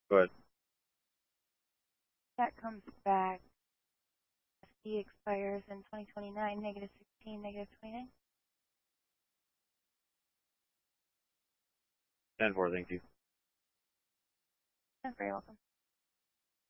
Go ahead. That comes back. SD expires in 2029, negative 16, negative 29. 10-4, thank you. You're very welcome.